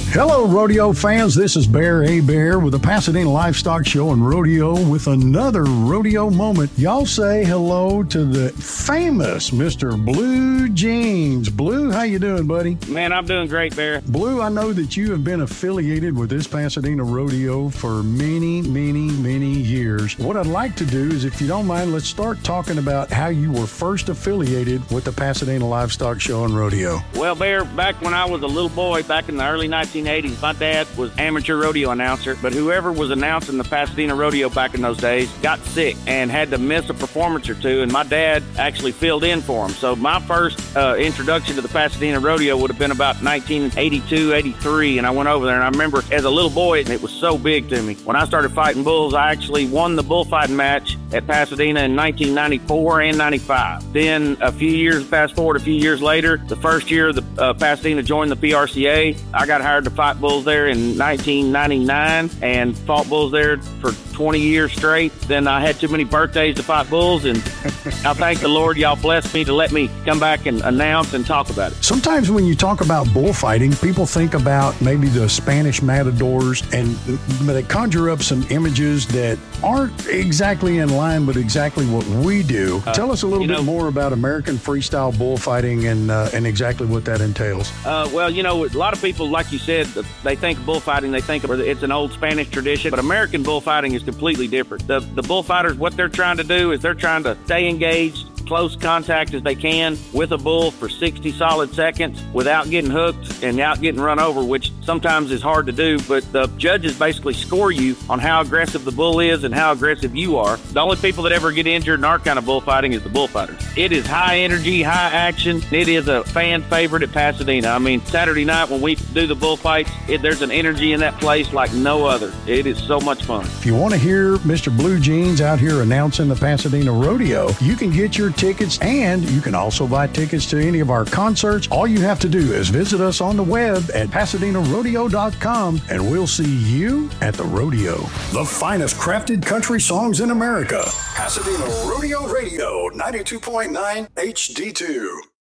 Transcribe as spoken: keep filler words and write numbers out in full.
Hello, rodeo fans. This is Bear A. Bear with the Pasadena Livestock Show and Rodeo with another rodeo moment. Y'all say hello to the famous Mister Blue Jeans. Blue, how you doing, buddy? Man, I'm doing great, Bear. Blue, I know that you have been affiliated with this Pasadena Rodeo for many, many, many years. What I'd like to do is, if you don't mind, let's start talking about how you were first affiliated with the Pasadena Livestock Show and Rodeo. Well, Bear, back when I was a little boy, back in the early nineteen eighties, my dad was amateur rodeo announcer, but whoever was announcing the Pasadena Rodeo back in those days got sick and had to miss a performance or two, and my dad actually filled in for him. So my first uh, introduction to the Pasadena Rodeo would have been about nineteen eighty-two, eighty-three, and I went over there, and I remember as a little boy, it was so big to me. When I started fighting bulls, I actually won the bullfighting match at Pasadena in nineteen ninety-four and ninety-five. Then a few years, fast forward a few years later, the first year the uh, Pasadena joined the P R C A, I got hired to fight bulls there in nineteen ninety-nine and fought bulls there for twenty years straight. Then I had too many birthdays to fight bulls, and I thank the Lord y'all blessed me to let me come back and announce and talk about it. Sometimes when you talk about bullfighting, people think about maybe the Spanish matadors, and they conjure up some images that aren't exactly in line with exactly what we do. Uh, Tell us a little bit know, more about American freestyle bullfighting and uh, and exactly what that entails. Uh, well, you know, a lot of people, like you said, they think bullfighting, they think it's an old Spanish tradition, but American bullfighting is completely different. The, the bullfighters, what they're trying to do is they're trying to stay engaged, close contact as they can with a bull for sixty solid seconds without getting hooked and without getting run over, which sometimes is hard to do, but the judges basically score you on how aggressive the bull is and how aggressive you are. The only people that ever get injured in our kind of bullfighting is the bullfighters. It is high energy, high action. It is a fan favorite at Pasadena. I mean, Saturday night when we do the bullfights, it, there's an energy in that place like no other. It is so much fun. If you want to hear Mister Blue Jeans out here announcing the Pasadena Rodeo, you can get your tickets, and you can also buy tickets to any of our concerts. All you have to do is visit us on the web at pasadena rodeo dot com, and we'll see you at the rodeo. The finest crafted country songs in America. Pasadena Rodeo Radio, ninety-two point nine H D two.